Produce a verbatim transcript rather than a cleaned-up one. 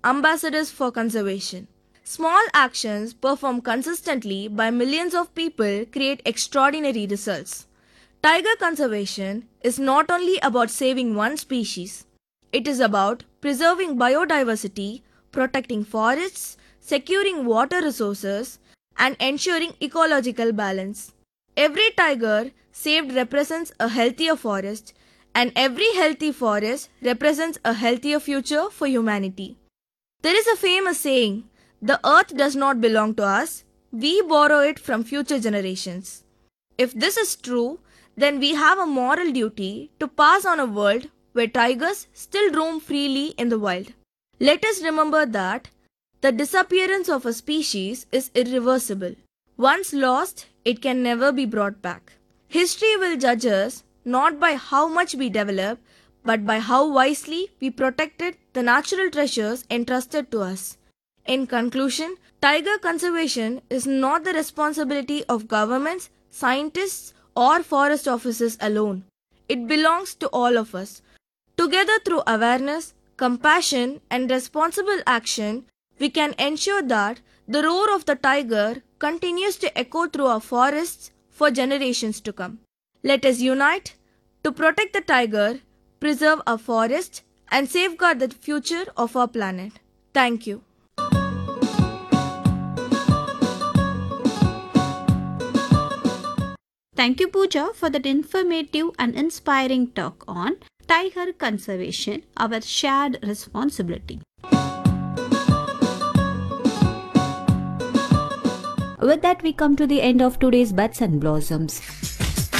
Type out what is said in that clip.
ambassadors for conservation. Small actions performed consistently by millions of people create extraordinary results. Tiger conservation is not only about saving one species, it is about preserving biodiversity, protecting forests, securing water resources, and ensuring ecological balance. Every tiger saved represents a healthier forest, and every healthy forest represents a healthier future for humanity. There is a famous saying, "The earth does not belong to us, we borrow it from future generations." If this is true, then we have a moral duty to pass on a world where tigers still roam freely in the wild. Let us remember that the disappearance of a species is irreversible. Once lost, it can never be brought back. History will judge us not by how much we develop, but by how wisely we protected the natural treasures entrusted to us. In conclusion, tiger conservation is not the responsibility of governments, scientists, or forest officers alone. It belongs to all of us. Together, through awareness, compassion, and responsible action, we can ensure that the roar of the tiger continues to echo through our forests for generations to come. Let us unite to protect the tiger, preserve our forest, and safeguard the future of our planet. Thank you. Thank you, Pooja, for that informative and inspiring talk on tiger conservation, our shared responsibility. With that, we come to the end of today's Buds and Blossoms.